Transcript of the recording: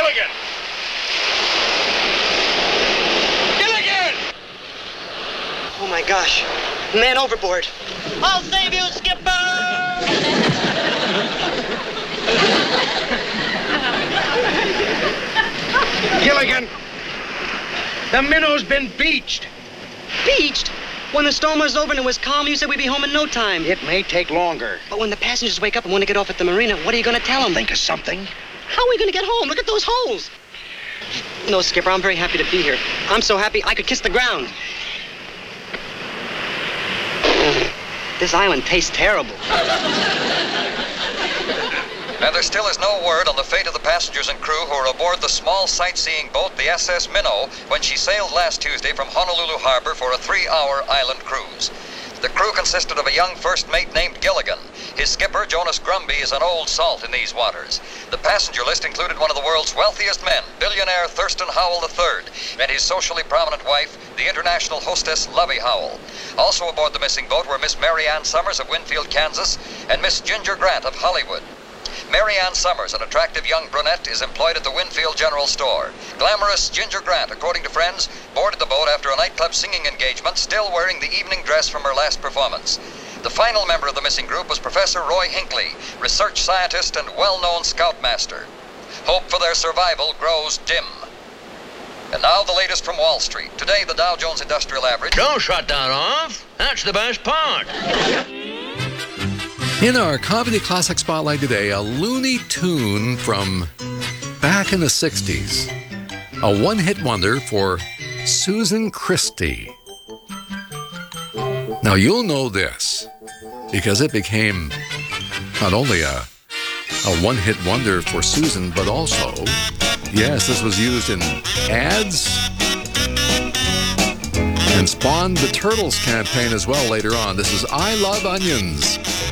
Gilligan! Gilligan! Oh, my gosh. Man overboard. I'll save you, Skipper! Gilligan! The minnow's been beached. Beached? When the storm was over and it was calm, you said we'd be home in no time. It may take longer. But when the passengers wake up and want to get off at the marina, what are you going to tell them? Think of something. How are we going to get home? Look at those holes. No, Skipper, I'm very happy to be here. I'm so happy I could kiss the ground. This island tastes terrible. And there still is no word on the fate of the passengers and crew who were aboard the small sightseeing boat, the SS Minnow, when she sailed last Tuesday from Honolulu Harbor for a 3-hour island cruise. The crew consisted of a young first mate named Gilligan. His skipper, Jonas Grumby, is an old salt in these waters. The passenger list included one of the world's wealthiest men, billionaire Thurston Howell III, and his socially prominent wife, the international hostess Lovey Howell. Also aboard the missing boat were Miss Mary Ann Summers of Winfield, Kansas, and Miss Ginger Grant of Hollywood. Mary Ann Summers, an attractive young brunette, is employed at the Winfield General Store. Glamorous Ginger Grant, according to friends, boarded the boat after a nightclub singing engagement, still wearing the evening dress from her last performance. The final member of the missing group was Professor Roy Hinckley, research scientist and well-known scoutmaster. Hope for their survival grows dim. And now the latest from Wall Street. Today, the Dow Jones Industrial Average... Don't shut that off. That's the best part. In our Comedy Classic Spotlight today, a Looney Tune from back in the 60s. A one-hit wonder for Susan Christie. Now, you'll know this because it became not only a one-hit wonder for Susan, but also, yes, this was used in ads and spawned the Turtles campaign as well later on. This is I Love Onions.